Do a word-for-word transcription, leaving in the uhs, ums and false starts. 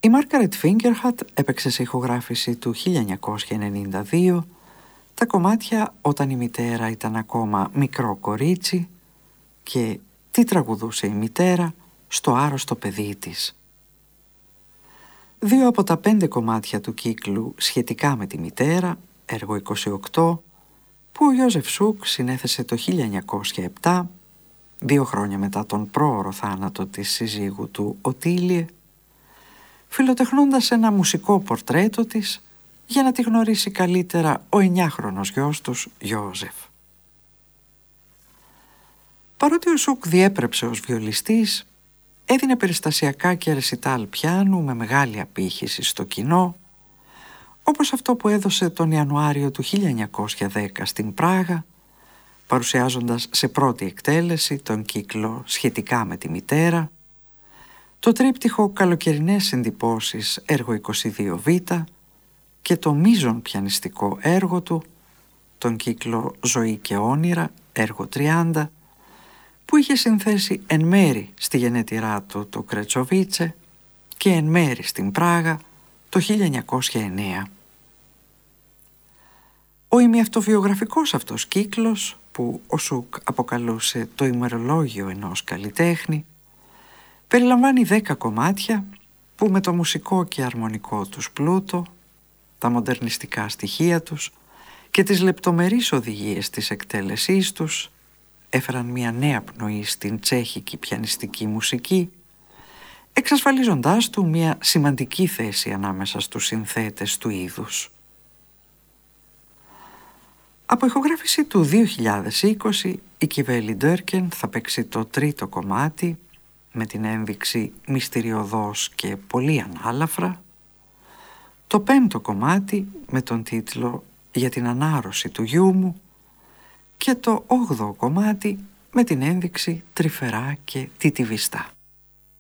Η Μάργκαρετ Φίνγκερχατ έπαιξε σε ηχογράφηση του χίλια εννιακόσια ενενήντα δύο τα κομμάτια «Όταν η μητέρα ήταν ακόμα μικρό κορίτσι» και «Τι τραγουδούσε η μητέρα» στο άρρωστο παιδί της. Δύο από τα πέντε κομμάτια του κύκλου σχετικά με τη μητέρα, έργο είκοσι οκτώ, που ο Γιώζεφ Σουκ συνέθεσε το χίλια εννιακόσια επτά, δύο χρόνια μετά τον πρόωρο θάνατο της συζύγου του Οτίλιε, φιλοτεχνώντας ένα μουσικό πορτρέτο της για να τη γνωρίσει καλύτερα ο εννιάχρονος γιος τους Γιώζεφ. Παρότι ο Σουκ διέπρεψε ως βιολιστής, έδινε περιστασιακά και ρεσιτάλ πιάνου με μεγάλη απήχηση στο κοινό, όπως αυτό που έδωσε τον Ιανουάριο του χίλια εννιακόσια δέκα στην Πράγα, παρουσιάζοντας σε πρώτη εκτέλεση τον κύκλο «Σχετικά με τη μητέρα», το τρίπτυχο «Καλοκαιρινές εντυπώσεις» έργο είκοσι δύο β και το μείζον πιανιστικό έργο του, τον κύκλο «Ζωή και όνειρα» έργο τριάντα, που είχε συνθέσει εν μέρη στη γενέτειρά του το Κρετσοβίτσε και εν μέρη στην Πράγα το χίλια εννιακόσια εννέα. Ο ημιαυτοβιογραφικός αυτός κύκλος, που ο Σουκ αποκαλούσε το ημερολόγιο ενός καλλιτέχνη, περιλαμβάνει δέκα κομμάτια που με το μουσικό και αρμονικό τους πλούτο, τα μοντερνιστικά στοιχεία τους και τις λεπτομερείς οδηγίες της εκτέλεσής τους έφεραν μια νέα πνοή στην τσέχικη πιανιστική μουσική, εξασφαλίζοντάς του μια σημαντική θέση ανάμεσα στους συνθέτες του είδους. Από ηχογράφηση του δύο χιλιάδες είκοσι, η Κιβέλη Ντέρκεν θα παίξει το τρίτο κομμάτι με την ένδειξη «Μυστηριωδώς και πολύ ανάλαφρα», το πέμπτο κομμάτι με τον τίτλο «Για την ανάρρωση του γιού μου» και το όγδοο κομμάτι με την ένδειξη «Τρυφερά και τιτιβιστά».